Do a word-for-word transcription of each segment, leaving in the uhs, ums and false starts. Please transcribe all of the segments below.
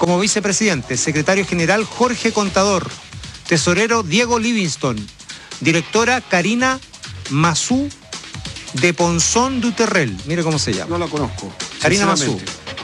Como vicepresidente, secretario general Jorge Contador, tesorero Diego Livingston, directora Karina Mazú de Ponzón Duterrel. Mire cómo se llama. No la conozco. Karina Mazú.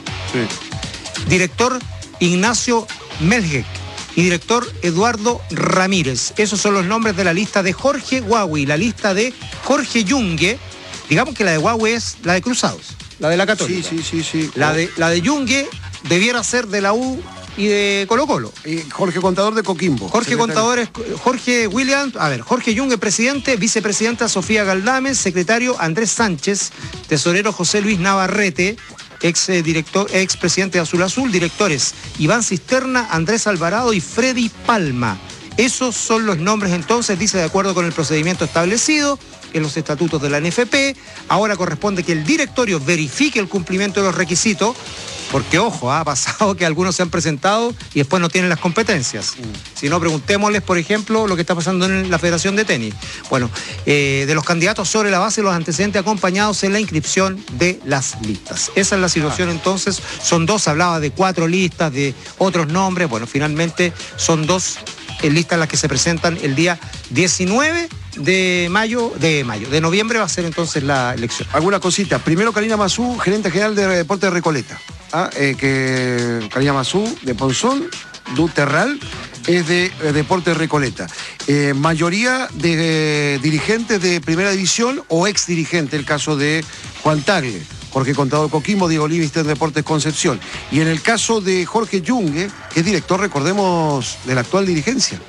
Sí. Director Ignacio Melgek y director Eduardo Ramírez. Esos son los nombres de la lista de Jorge Huawei, la lista de Jorge Yungue. Digamos que la de Huawei es la de Cruzados, la de la Católica. Sí, sí, sí, sí. La de, la de Yungue debiera ser de la U y de Colo Colo. Y Jorge Contador de Coquimbo. Jorge secretario. Contador es Jorge William, a ver, Jorge Yungue, presidente, vicepresidenta Sofía Galdames, secretario Andrés Sánchez, tesorero José Luis Navarrete, ex eh, director, ex presidente de Azul Azul, directores Iván Cisterna, Andrés Alvarado y Freddy Palma. Esos son los nombres entonces, dice, de acuerdo con el procedimiento establecido en los estatutos de la N F P. Ahora corresponde que el directorio verifique el cumplimiento de los requisitos, porque, ojo, ha pasado que algunos se han presentado y después no tienen las competencias. Mm. Si no, preguntémosles, por ejemplo, lo que está pasando en la Federación de Tenis. Bueno, eh, de los candidatos sobre la base de los antecedentes acompañados en la inscripción de las listas. Esa es la situación, ah. entonces. Son dos, hablaba de cuatro listas, de otros nombres. Bueno, finalmente son dos en listas las que se presentan el día diecinueve de mayo, de mayo, de noviembre va a ser entonces la elección. Alguna cosita. Primero, Karina Mazú, gerente general de Deportes de Recoleta. Ah, eh, que Karina Mazú, de Ponzón, Duterral, es de eh, Deportes de Recoleta. Eh, mayoría de eh, dirigentes de Primera División o ex dirigente, el caso de Juan Tagle, Jorge Contador Coquimbo, Diego Livingston de Deportes Concepción. Y en el caso de Jorge Yungue, que es director, recordemos, de la actual dirigencia.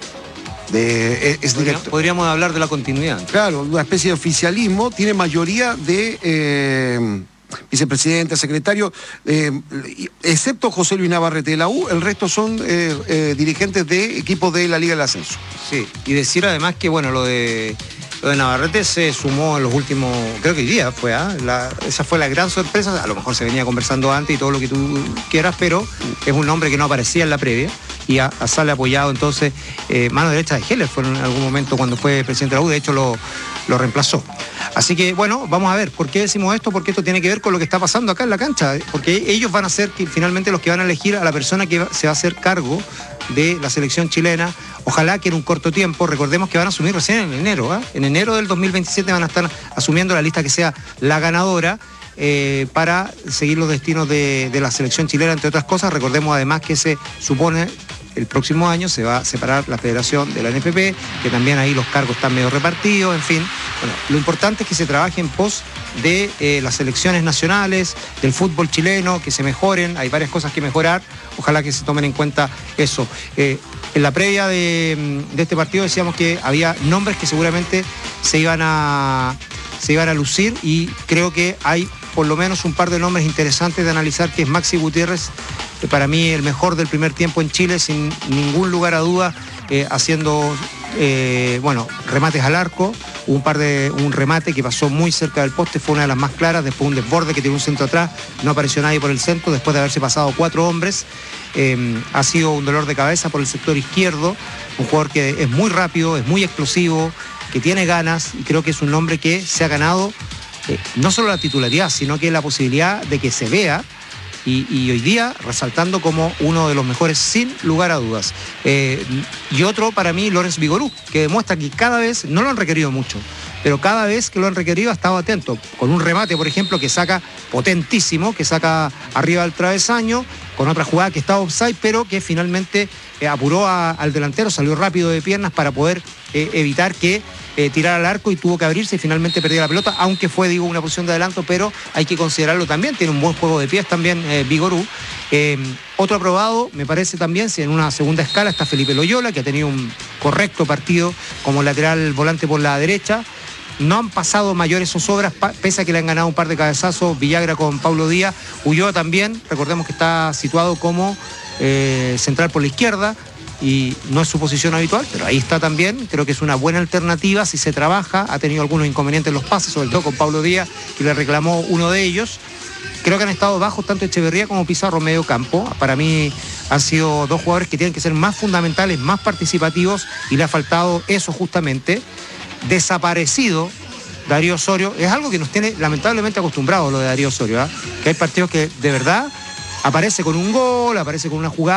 De, es, es Podríamos, podríamos hablar de la continuidad. Claro, una especie de oficialismo, tiene mayoría de eh, vicepresidente, secretario, eh, excepto José Luis Navarrete de la U, el resto son eh, eh, dirigentes de equipos de la Liga del Ascenso. Sí, y decir además que, bueno, lo de... Lo de Navarrete se sumó en los últimos, creo que hoy día fue, ¿ah? La, esa fue la gran sorpresa, a lo mejor se venía conversando antes y todo lo que tú quieras, pero es un nombre que no aparecía en la previa y a, a sale apoyado entonces, eh, mano derecha de Heller fue en algún momento cuando fue presidente de la U, de hecho lo, lo reemplazó. Así que bueno, vamos a ver, ¿por qué decimos esto? Porque esto tiene que ver con lo que está pasando acá en la cancha, porque ellos van a ser que, finalmente los que van a elegir a la persona que se va a hacer cargo de la selección chilena, ojalá que en un corto tiempo. Recordemos que van a asumir recién en enero, ¿eh? En enero del dos mil veintisiete van a estar asumiendo la lista que sea la ganadora eh, para seguir los destinos de, de la selección chilena, entre otras cosas. Recordemos además que se supone el próximo año se va a separar la federación de la N F P, que también ahí los cargos están medio repartidos, en fin. Bueno, lo importante es que se trabaje en pos de eh, las selecciones nacionales, del fútbol chileno, que se mejoren, hay varias cosas que mejorar, ojalá que se tomen en cuenta eso. Eh, en la previa de, de este partido decíamos que había nombres que seguramente se iban a, se iban a lucir y creo que hay por lo menos un par de nombres interesantes de analizar, que es Maxi Gutiérrez, que para mí el mejor del primer tiempo en Chile, sin ningún lugar a duda, eh, haciendo eh, bueno, remates al arco, un par de un remate que pasó muy cerca del poste, fue una de las más claras, después un desborde que tiene un centro atrás, no apareció nadie por el centro, después de haberse pasado cuatro hombres, eh, ha sido un dolor de cabeza por el sector izquierdo, un jugador que es muy rápido, es muy explosivo, que tiene ganas, y creo que es un hombre que se ha ganado eh, no solo la titularidad, sino que la posibilidad de que se vea. Y, y hoy día resaltando como uno de los mejores sin lugar a dudas. Eh, y otro para mí, Lorenz Vigorú, que demuestra que cada vez, no lo han requerido mucho, pero cada vez que lo han requerido ha estado atento, con un remate, por ejemplo, que saca potentísimo, que saca arriba del travesaño, con otra jugada que estaba offside, pero que finalmente eh, apuró a, al delantero, salió rápido de piernas para poder eh, evitar que eh, tirara al arco y tuvo que abrirse y finalmente perdió la pelota, aunque fue, digo, una posición de adelanto, pero hay que considerarlo también, tiene un buen juego de pies también eh, Vigorú. Eh, otro aprobado, me parece también, si en una segunda escala está Felipe Loyola, que ha tenido un correcto partido como lateral volante por la derecha. No han pasado mayores zozobras, pese a que le han ganado un par de cabezazos, Villagra con Paulo Díaz. Ulloa también, recordemos que está situado como eh, central por la izquierda y no es su posición habitual, pero ahí está también. Creo que es una buena alternativa si se trabaja. Ha tenido algunos inconvenientes en los pases, sobre todo con Paulo Díaz, que le reclamó uno de ellos. Creo que han estado bajos tanto Echeverría como Pizarro en medio campo. Para mí han sido dos jugadores que tienen que ser más fundamentales, más participativos, y le ha faltado eso justamente. Desaparecido Darío Osorio, es algo que nos tiene lamentablemente acostumbrados lo de Darío Osorio, ¿eh? Que hay partidos que de verdad aparece con un gol, aparece con una jugada